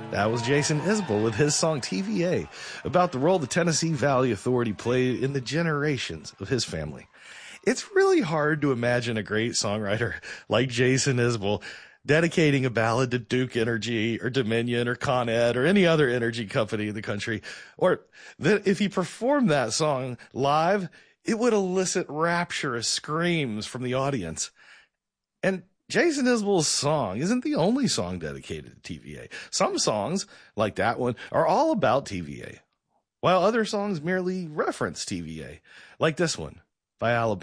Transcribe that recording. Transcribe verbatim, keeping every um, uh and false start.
That was Jason Isbell with his song T V A, about the role the Tennessee Valley Authority played in the generations of his family. It's really hard to imagine a great songwriter like Jason Isbell dedicating a ballad to Duke Energy or Dominion or Con Ed or any other energy company in the country, or that if he performed that song live, it would elicit rapturous screams from the audience. And Jason Isbell's song isn't the only song dedicated to T V A. Some songs, like that one, are all about T V A, while other songs merely reference T V A, like this one by Alabama.